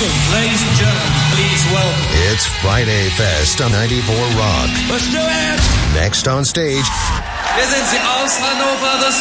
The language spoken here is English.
welcome, ladies and gentlemen, please welcome. It's Friday Fest on 94 Rock. Let's do it! Next on stage, Wir sind sie aus Hannover, The